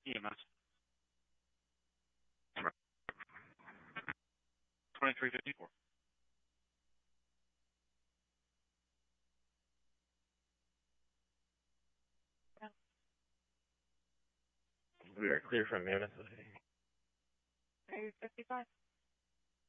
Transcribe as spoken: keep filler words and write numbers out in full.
E M S. twenty-three fifty-four. We are clear from Mammoth. Are you fifty-five?